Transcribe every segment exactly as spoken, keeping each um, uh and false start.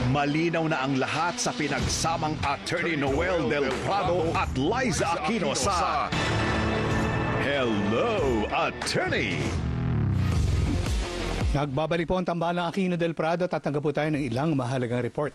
Malinaw na ang lahat sa pinagsamang Attorney Noel Del Prado at Liza Aquino sa Hello, Attorney! Nagbabalik po ang tambahan ng Aquino Del Prado. Tatanggap po tayo ng ilang mahalagang report.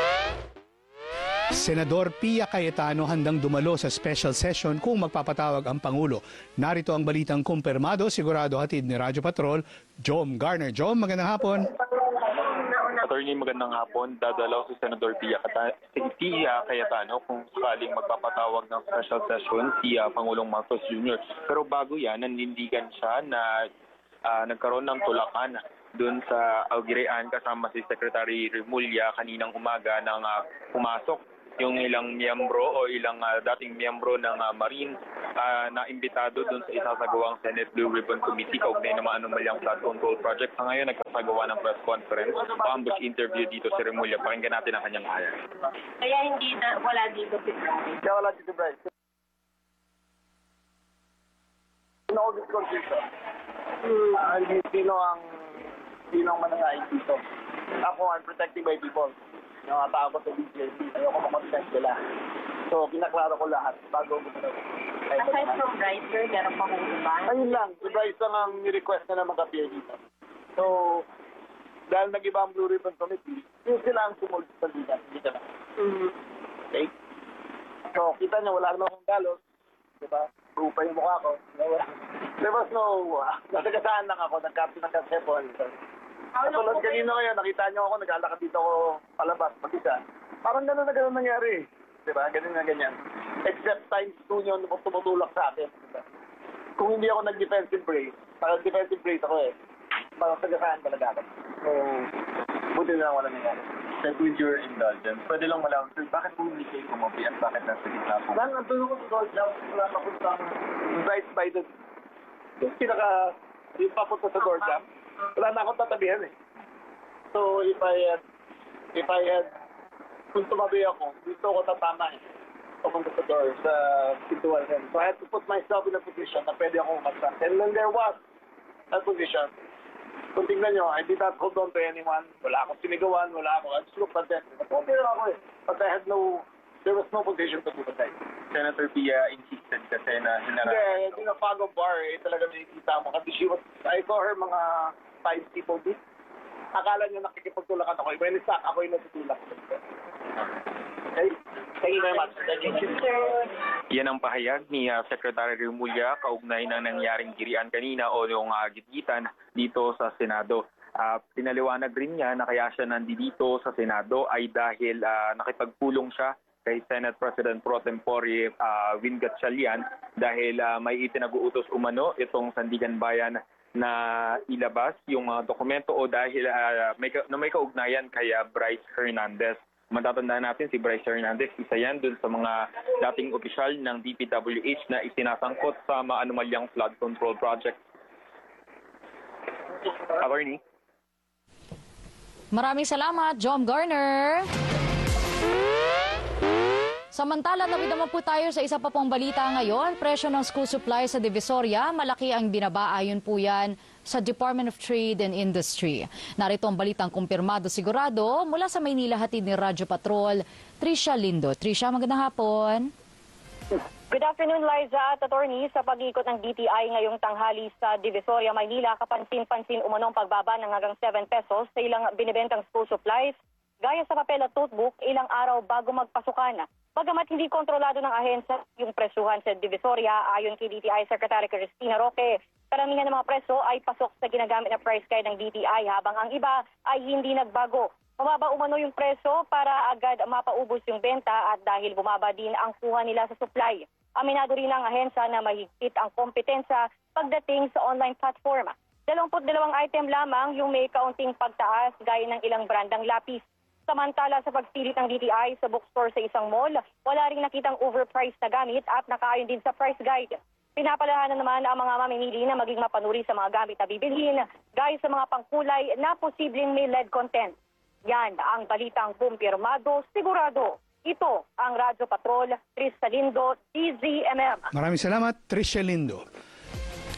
Senador Pia Cayetano handang dumalo sa special session kung magpapatawag ang Pangulo. Narito ang balitang kumpirmado, sigurado hatid ni Radyo Patrol, Jom Garner. Jom, magandang hapon. Attorney, magandang hapon. Dadalaw si Senador Pia, si Pia Cayetano kung sakaling magpapatawag ng special session si uh, Pangulong Marcos Junior Pero bago yan, nanindigan siya na uh, nagkaroon ng tulakan doon sa Aguirrean kasama si Secretary Remulla kaninang umaga nang uh, pumasok yung ilang miyembro o ilang uh, dating miyembro ng uh, Marine uh, na imbitado doon sa isasagawang Senate Blue Ribbon Committee kaugnay ng mga anomalyang flood control project. Sa ngayon, nagsasagawa ng press conference o ambush interview dito si Remulla. Pakinggan natin ang kanyang hayag. Kaya hindi na, wala dito si Bryce. Kaya wala dito, Bryce. Sino ako dito dito? Hmm, sino ang sino ang manangain dito? Ako, I'm protected by people. Yung mga tao ko sa D J C, ayoko makontent sila. So, kinaklaro ko lahat bago gusto. Aside from Bryce, sir, meron pa kong iba? Ayun lang, si Bryce lang ang ni-request na na mag-appear dito. So, dahil nag-iba ang Blue Ribbon Committee, yun sila ang sumulot sa ligan, hindi ka na. Mm-hmm. Okay? So, kita niyo, wala naman akong galos. Diba? Rupa yung mukha ko. There was no, uh, nasagasaan lang ako, nag-captain ng Kasepol. Katulad kanina ngayon, nakita niyo ako, nag-alakad dito ako palabas, mag-isa. Parang gano'n na gano'n nangyari. Diba? Ganun na ganyan. Except times two yun, tumutulak sa akin. Diba? Kung hindi ako nag-defensive brace, parang defensive brace ako eh. Parang sagasaan talaga ako. So, buti na lang wala nangyari. Sir, with your indulgence, pwede lang malaman, sir, bakit po hindi kayo kumabi at bakit nasa gitna po? Lang, ang tulong ko sa Gold Jump, wala papuntang right by the... Yung pinaka... Yung papunta sa Gold Jump, wala na akong tatabihan eh. So, if I had... If I had... Kung tumabi ako, dito ako tatama eh. Papunta sa door, sa pintuan. So, I had to put myself in a position na pwede akong umatras. And then there was that position. Kung tingnan nyo, I did not hold on to anyone. Wala akong sinigawan, wala ako. I just looked at them. Okay lang ako eh. But I had no... There was no position to do that. Senator Pia insisted kasi na hinarap. Hindi, hindi na pagong bar eh. Talaga nakikita mo. Kasi she was... I saw her mga five people deep. Akala niya nakikipagtulakan ako. When it's not, ako yung natutulak. Okay? Thank you very much. Thank you. Yan ang pahayag ni uh, Secretary Remulla kaugnay ng nangyaring girian kanina o yung uh, gitgitan dito sa Senado. Uh, pinaliwanag rin niya na kaya siya nandito sa Senado ay dahil uh, nakipagpulong siya kay Senate President Pro Tempore uh, Win Gatchalian dahil uh, may itinag-uutos umano itong Sandigan Bayan na ilabas yung uh, dokumento o dahil uh, may, na may kaugnayan kay uh, Bryce Hernandez. Matatandaan natin si Bryce Hernandez, isa yan dun sa mga dating opisyal ng D P W H na isinasangkot sa mga anomalyang flood control project. Attorney. Maraming salamat, Jom Garner. Samantala, nawid naman po tayo sa isa pa pong balita ngayon. Presyo ng school supply sa Divisoria, malaki ang binaba ayon po yan sa Department of Trade and Industry. Narito ang balitang kumpirmado sigurado mula sa Maynila, hatid ni Radyo Patrol, Tricia Lindo. Tricia, magandang hapon. Good afternoon, Liza at attorney. Sa pag-ikot ng D T I ngayong tanghali sa Divisoria, Maynila, kapansin-pansin umanong pagbaba ng hanggang seven pesos sa ilang binibentang school supplies. Gaya sa papel at notebook, ilang araw bago magpasukan. Bagamat hindi kontrolado ng ahensya yung presyuhan sa Divisoria, ayon kay D T I Secretary Cristina Roque, karamihan ng mga presyo ay pasok sa ginagamit na price guide ng D T I habang ang iba ay hindi nagbago. Bumaba umano yung presyo para agad mapaubos yung benta at dahil bumaba din ang kuha nila sa supply. Aminado rin ang ahensya na mahigpit ang kompetensya pagdating sa online platform. Dalawamput dalawang item lamang yung may kaunting pagtaas gaya ng ilang brandang lapis. Samantala sa pagpilit ng D T I sa bookstore sa isang mall, wala rin nakitang overpriced na gamit at nakaayon din sa price guide. Pinapalahanan naman ang mga mamimili na maging mapanuri sa mga gamit na bibilhin, gaya sa mga pangkulay na posibleng may lead content. Yan ang balitang kumpirmado, sigurado. Ito ang Radyo Patrol, Tricia Lindo, D Z M M. Maraming salamat, Tricia Lindo.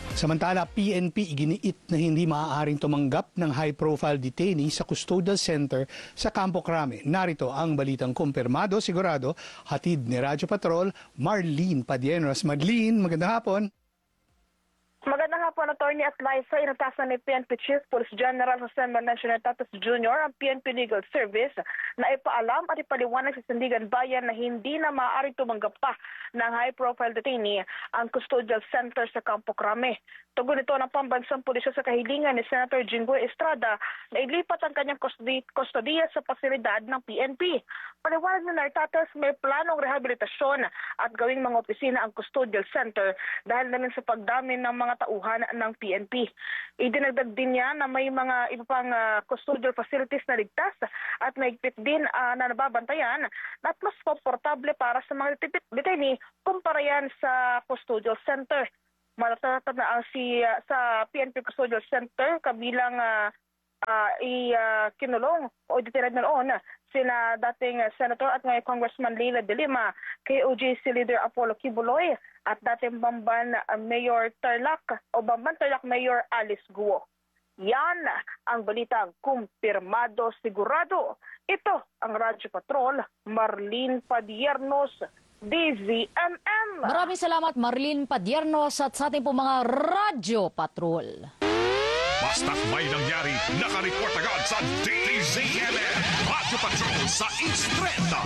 Samantala, P N P iginiit na hindi maaaring tumanggap ng high-profile detainee sa custodial center sa Campo Crame. Narito ang balitang kumpirmado, sigurado, hatid ni Radyo Patrol, Marlene Padiernos. Marlene, magandang hapon. Magandang hapon, Attorney at Liza. Inatasan ni P N P Chief Police General Jose Menencio Tatas Junior ang P N P Legal Service na ipaalam at ipaliwanag sa Sandigan Bayan na hindi na maaaring tumanggap pa ng high-profile detainee ang custodial center sa Campo Crame. Tugon ito ng pambansang pulisya sa kahilingan ni Senator Jinggoy Estrada na ilipat ang kanyang kustodiya sa pasilidad ng P N P. Paliwanag ni Nartatas, may planong rehabilitasyon at gawing mga opisina ang custodial center dahil na rin sa pagdami ng mga tauhan ng P N P. Idinagdag din niya na may mga iba pang uh, custodial facilities na ligtas at naigpit din uh, na nababantayan at mas komportable para sa mga detainee kumpara yan sa custodial center. Matatatag na ang si uh, sa P N P Custodial Center kabilang uh, uh, i-kinulong uh, o detenad na noon sina dating uh, Senator at ngayon Congressman Leila De Lima, K O J C Leader Apollo Kibuloy at dating Bamban uh, Mayor Tarlac o Bamban Tarlac Mayor Alice Guo. Yan ang balitang kumpirmado, sigurado. Ito ang Radyo Patrol, Marlene Padiernos, D Z M M. Maraming salamat, Marlene Padiernos, at sa ating po mga Radyo Patrol. Basta't may nangyari, nakareport agad sa D Z M M Radyo Patrol sa East Trenta.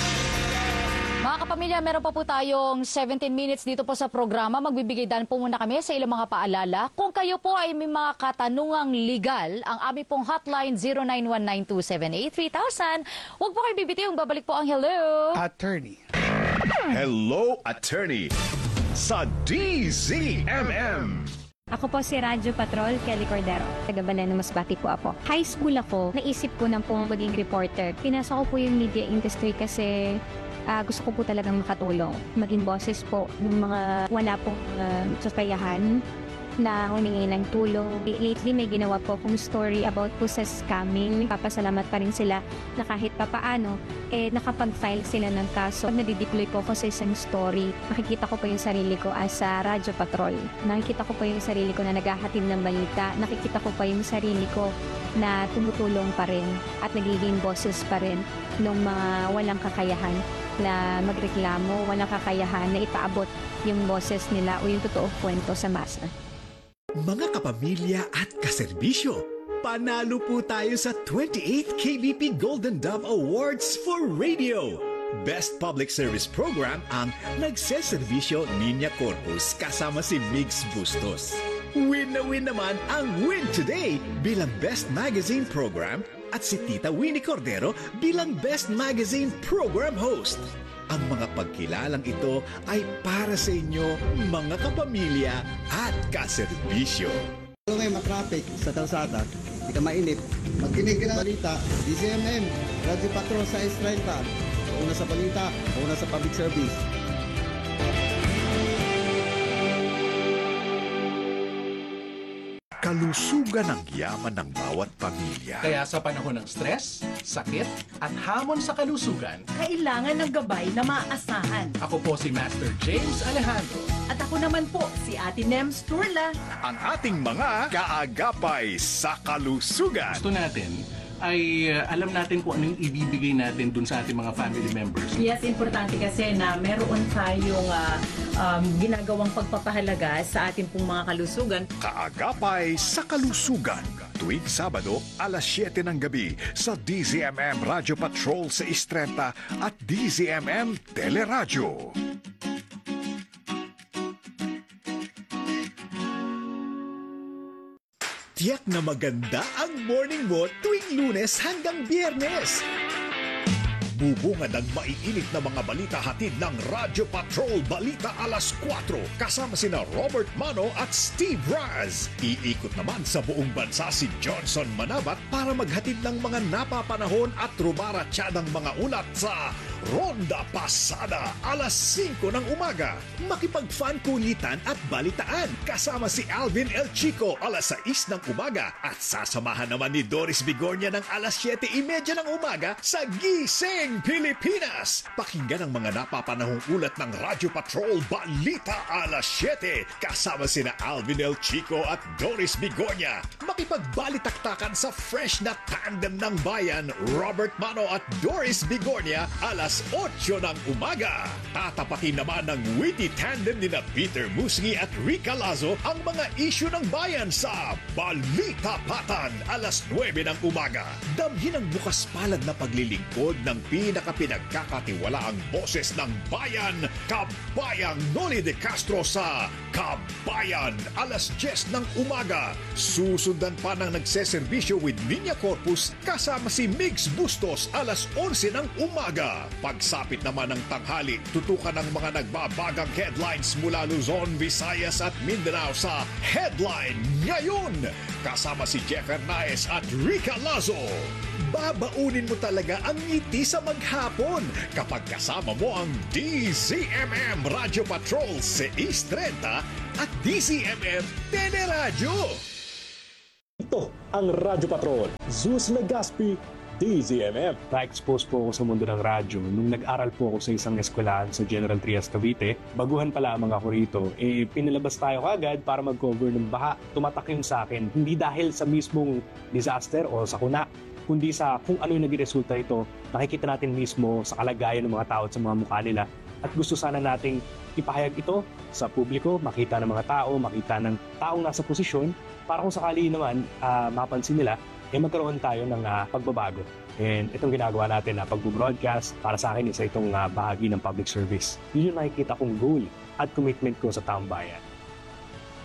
Mga kapamilya, meron pa po tayong seventeen minutes dito po sa programa. Magbibigay dan po muna kami sa ilang mga paalala. Kung kayo po ay may mga katanungang legal, ang aming pong hotline zero nine one nine two seven eight three thousand. Huwag po kayo bibitiw, babalik po ang hello. Attorney. Hello, Attorney sa D Z M M. Ako po si Radyo Patrol, Kelly Cordero. Taga Baleno, Masbate po ako. High school ako, naisip ko na po maging reporter. Pinasok ko po yung media industry kasi uh, gusto ko po talagang makatulong. Maging boses po ng mga wala pong uh, kakayahan na humingi ng tulong. Lately, may ginawa po akong story about po sa scamming. Papasalamat pa rin sila na kahit papaano, eh, nakapag-file sila ng kaso. Pag nadideploy po ako sa isang story, nakikita ko po yung sarili ko as a Radyo Patrol. Nakikita ko po yung sarili ko na naghahatid ng balita. Nakikita ko po yung sarili ko na tumutulong pa rin at nagiging boses pa rin ng mga walang kakayahan na magreklamo, walang kakayahan na ipaabot yung boses nila o yung totoong kwento sa masa. Mga kapamilya at kaserbisyo, panalo po tayo sa twenty-eighth K B P Golden Dove Awards for Radio. Best Public Service Program ang Nagseserbisyo Niña Corpus kasama si Migs Bustos. Win na win naman ang Win Today bilang Best Magazine Program at si Tita Winnie Cordero bilang Best Magazine Program Host. Ang mga pagkilalang ito ay para sa inyo, mga kapamilya at kaserbisyo. Kung may matraffic sa kalsada, hindi ka mainip, magkinig ka ng balita, D Z M M, Radyo Patrol sa East Trenta. Una sa balita, una sa public service. Kalusugan ang yaman ng bawat pamilya. Kaya sa panahon ng stress, sakit, at hamon sa kalusugan, kailangan ng gabay na maaasahan. Ako po si Master James Alejandro. At ako naman po si Ate Nems Turla. Ang ating mga kaagapay sa kalusugan. Gusto natin ay uh, alam natin kung anong ibibigay natin dun sa ating mga family members. Yes, importante kasi na meron tayong uh, um, ginagawang pagpapahalaga sa ating pong mga kalusugan. Kaagapay sa kalusugan. Tuwing Sabado, alas siyete ng gabi sa D Z M M Radyo Patrol sa East Trenta at D Z M M Teleradyo. Tiyak na maganda ang morning mo tuwing Lunes hanggang Biyernes. Bubungad ang maiinit na mga balita hatid ng Radyo Patrol Balita alas kwatro kasama sina Robert Mano at Steve Raz. Iikot naman sa buong bansa si Johnson Manabat para maghatid ng mga napapanahon at rumaratsyadang mga ulat sa Ronda Pasada alas singko ng umaga. Makipag-fan kulitan at balitaan kasama si Alvin El Chico alas sais ng umaga at sasamahan naman ni Doris Bigornia ng alas siyete trenta ng umaga sa Gising Buhay Pilipinas! Pakinggan ang mga napapanahong ulat ng Radyo Patrol Balita alas siyete kasama sina Alvin El Chico at Doris Bigonya. Makipagbalitaktakan sa fresh na tandem ng bayan, Robert Mano at Doris Bigonya alas otso ng umaga. Tatapatin naman ng witty tandem nina Peter Musngi at Rica Lazo ang mga isyu ng bayan sa Balita Patan alas nuwebe ng umaga. Damhin ang bukas palad na paglilingkod ng pinakapinagkakatiwalaang boses ng bayan, Kabayang Noli de Castro sa Kabayan alas diyes ng umaga. Susundan pa ng nagseserbisyo with Niña Corpus kasama si Migs Bustos alas onse ng umaga. Pagsapit naman ng tanghali, tutukan ng mga nagbabagang headlines mula Luzon, Visayas at Mindanao sa Headline Ngayon. Kasama si Jeff Hernaez at Rica Lazo. Babaunin mo talaga ang ngiti sa maghapon kapag kasama mo ang D Z M M Radio Patrol six thirty at D Z M M Teleradyo. Ito ang Radyo Patrol. Zeus Legaspi, D Z M M. Na-expose po ako sa mundo ng radyo nung nag-aral po ako sa isang eskwelahan sa General Trias, Cavite. Baguhan pa lamang ako rito, eh pinalabas tayo kagad para mag-cover ng baha. Tumatak yun sa akin, hindi dahil sa mismong disaster o sakuna, kundi sa kung ano yung naging resulta ito. Nakikita natin mismo sa kalagayan ng mga tao at sa mga mukha nila. At gusto sana nating ipahayag ito sa publiko, makita ng mga tao, makita ng taong nasa posisyon, para kung sakali naman uh, mapansin nila, eh magkaroon tayo ng uh, pagbabago. And itong ginagawa natin na uh, pag-broadcast, para sa akin isa itong uh, bahagi ng public service. Yun yung nakikita kong goal at commitment ko sa taong bayan.